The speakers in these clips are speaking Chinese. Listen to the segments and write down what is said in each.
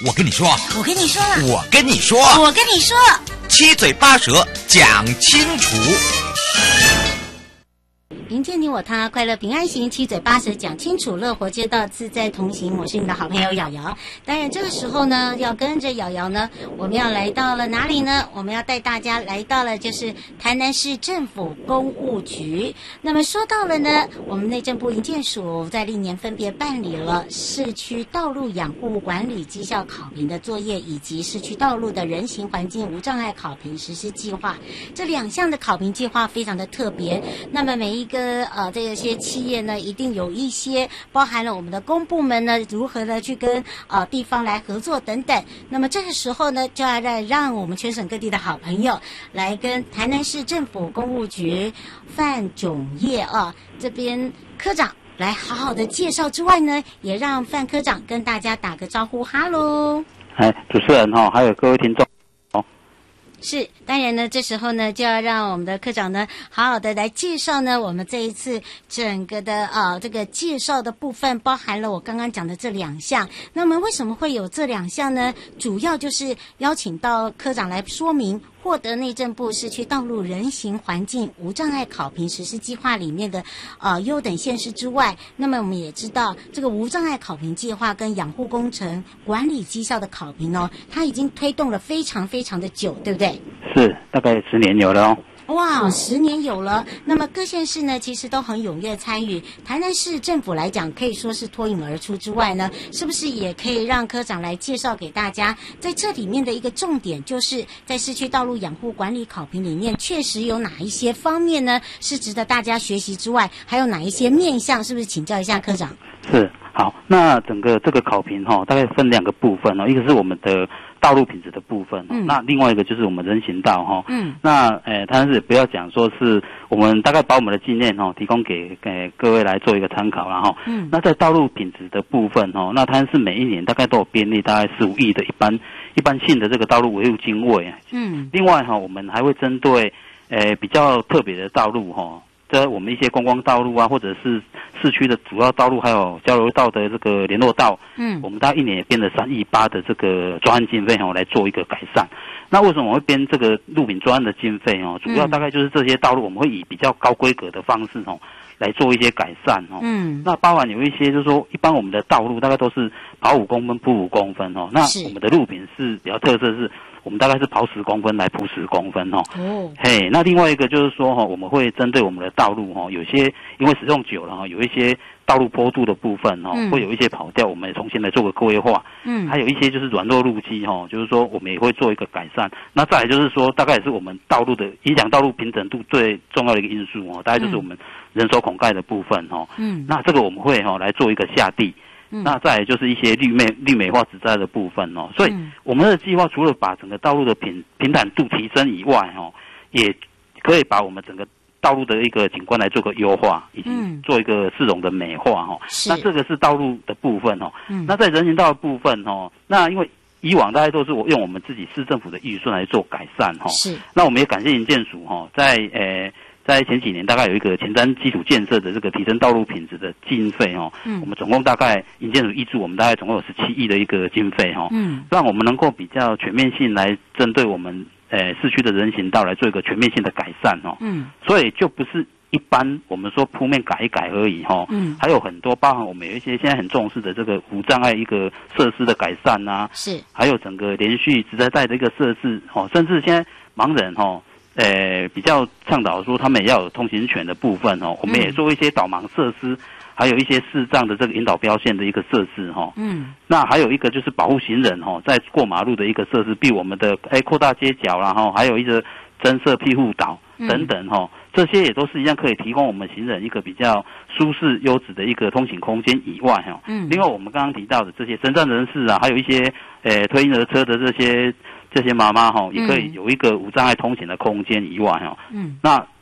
我跟你说， 我跟你说， 我跟你说， 我跟你说， 七嘴八舌讲清楚。 迎接你我他，快乐平安行，七嘴八舌讲清楚，乐活街道自在同行。我是你的好朋友瑶瑶。当然这个时候呢，要跟着瑶瑶呢，我们要来到了哪里呢？我们要带大家来到了就是台南市政府公务局。那么说到了呢，我们内政部营建署在历年分别办理了市区道路养护管理绩效考评的作业，以及市区道路的人行环境无障碍考评实施计划。这2项的考评计划非常的特别。那么每一个这些企业呢，一定有一些包含了我们的公部门呢，如何的去跟地方来合作等等。那么这个时候呢，就要让我们全省各地的好朋友来跟台南市政府公务局范炯业这边科长来好好的介绍之外呢，也让范科长跟大家打个招呼，哈喽。 主持人还有各位听众。 是，当然呢，这时候呢，就要让我们的科长呢，好好的来介绍呢，我们这一次整个的这个介绍的部分，包含了我刚刚讲的这2项。那么为什么会有这2项呢？主要就是邀请到科长来说明获得内政部市区道路人行环境无障碍考评实施计划里面的优等县市之外，那么我们也知道这个无障碍考评计划跟养护工程管理绩效的考评它已经推动了非常非常的久，对不对？ 是，大概10年有了哇，10年有了。那么各县市呢，其实都很踊跃参与。台南市政府来讲，可以说是脱颖而出之外呢，是不是也可以让科长来介绍给大家，在这里面的一个重点，就是在市区道路养护管理考评里面，确实有哪一些方面呢是值得大家学习之外，还有哪一些面向，是不是请教一下科长？ 是，好，那整个这个考评大概分2个部分一个是我们的道路品质的部分那另外一个就是我们人行道那但是不要讲说是我们大概把我们的经验提供给各位来做一个参考啦那在道路品质的部分那它是每一年大概都有编列大概15亿的一般性的这个道路维护经费另外我们还会针对比较特别的道路在我们一些观光道路或者是市区的主要道路，还有交流道的这个联络道，我们大概一年也编了3.8亿的这个专案经费来做一个改善。那为什么我会编这个路品专案的经费主要大概就是这些道路我们会以比较高规格的方式来做一些改善那包含有一些就是说，一般我们的道路大概都是跑5公分铺5公分那我们的路品是比较特色是。我们大概是跑10公分来铺10公分那另外一个就是说我们会针对我们的道路有些因为使用久了有一些道路坡度的部分会有一些跑调，我们也重新来做个规划还有一些就是软弱路基就是说我们也会做一个改善。那再来就是说，大概也是我们道路的影响道路平整度最重要的一个因素大概就是我们人手孔盖的部分那这个我们会来做一个下地。那再来就是一些绿美化植栽的部分所以我们的计划除了把整个道路的平坦度提升以外也可以把我们整个道路的一个景观来做个优化，以及做一个市容的美化那这个是道路的部分那在人行道的部分那因为以往大家都是用我们自己市政府的预算来做改善是。 那我们也感谢营建署在前几年大概有一个前瞻基础建设的这个提升道路品质的经费我们总共大概营建署挹注我们大概总共有17亿的一个经费让我们能够比较全面性来针对我们市区的人行道来做一个全面性的改善所以就不是一般我们说铺面改一改而已还有很多包含我们有一些现在很重视的这个无障碍一个设施的改善是， 还有整个连续植栽带的一个设置甚至现在盲人比较倡导说他们也要有通行权的部分我们也做一些导盲设施，还有一些视障的这个引导标线的一个设置那还有一个就是保护行人在过马路的一个设施，比如我们的扩大街角啦还有一个增设庇护岛等等这些也都是一样可以提供我们行人一个比较舒适优质的一个通行空间以外另外我们刚刚提到的这些身障人士还有一些推婴儿车的这些妈妈也可以有一个无障碍通行的空间以外那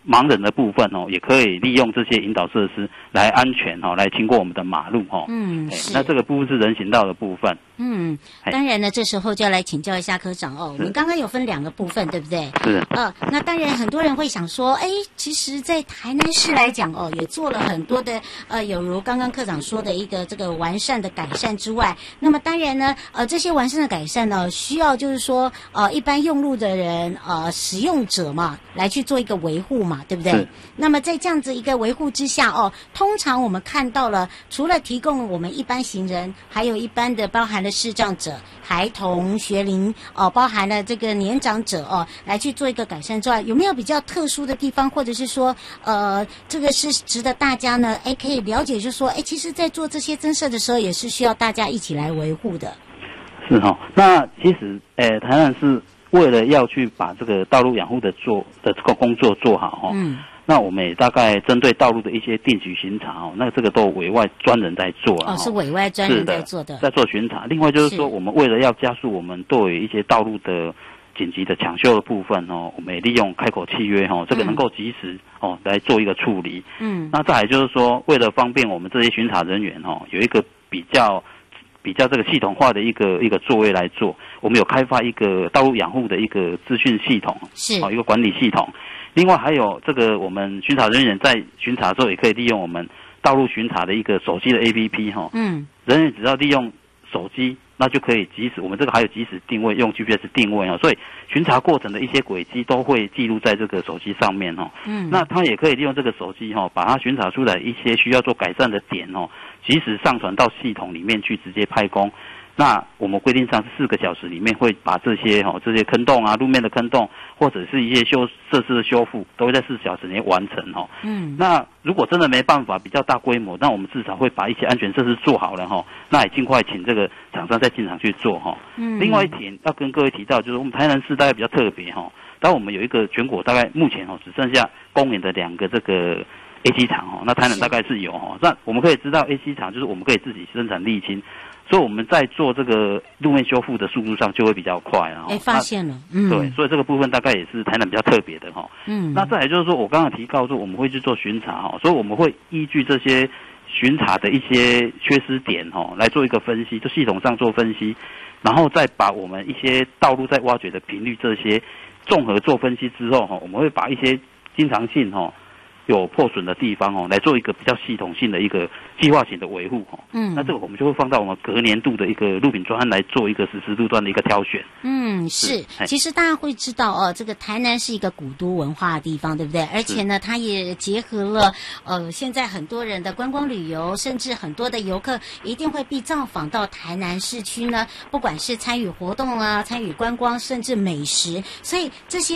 盲人的部分也可以利用这些引导设施来安全来经过我们的马路那这个部分是人行道的部分。 当然呢，这时候就要来请教一下科长我们刚刚有分2个部分，对不对？ 是。 那当然很多人会想说，其实在台南市来讲也做了很多的有如刚刚科长说的一个这个完善的改善之外，那么当然呢这些完善的改善呢需要就是说一般用路的人使用者嘛来去做一个维护嘛，对不对？那么在这样子一个维护之下通常我们看到了除了提供我们一般行人，还有一般的包含了视障者、孩童、学龄包含了这个年长者来去做一个改善之外，有没有比较特殊的地方，或者是说这个是值得大家呢可以了解，就是说其实在做这些增设的时候也是需要大家一起来维护的。 是那其实台南是为了要去把这个道路养护的这个工作做好那我们也大概针对道路的一些定期巡查那这个都有委外专人在做是委外专人在做的， 在做巡查。另外就是说，我们为了要加速我们对于一些道路的紧急的抢修的部分我们也利用开口契约这个能够及时来做一个处理。那再来就是说，为了方便我们这些巡查人员有一个比较这个系统化的一个作业来做，我们有开发一个道路养护的一个资讯系统， 是一个管理系统。另外还有这个我们巡查人员在巡查的时候，也可以利用我们道路巡查的一个手机的 APP 人员只要利用手机，那就可以即时，我们这个还有即时定位，用 GPS 定位所以巡查过程的一些轨迹都会记录在这个手机上面那他也可以利用这个手机把它巡查出来一些需要做改善的点即时上传到系统里面去直接拍工。那我们规定上是4个小时里面会把这些坑洞路面的坑洞或者是一些设施的修复都会在4小时内完成那如果真的没办法比较大规模，那我们至少会把一些安全设施做好了那也尽快请这个厂商再进场去做另外一点要跟各位提到，就是我们台南市大概比较特别当然我们有一个全国大概目前只剩下公园的2个这个 A7 厂那台南大概是有那我们可以知道 A7 厂就是我们可以自己生产沥青，所以我们在做这个路面修复的速度上就会比较快发现了对，所以这个部分大概也是台南比较特别的那再来就是说，我刚刚提到说我们会去做巡查所以我们会依据这些巡查的一些缺失点来做一个分析，就系统上做分析，然后再把我们一些道路在挖掘的频率这些综合做分析之后我们会把一些经常性有破损的地方来做一个比较系统性的一个计划型的维护那这个我们就会放到我们隔年度的一个路品专案来做一个实施路段的一个挑选。 是。其实大家会知道这个台南是一个古都文化的地方，对不对？而且呢，它也结合了现在很多人的观光旅游，甚至很多的游客一定会必造访到台南市区呢，不管是参与活动参与观光，甚至美食，所以这些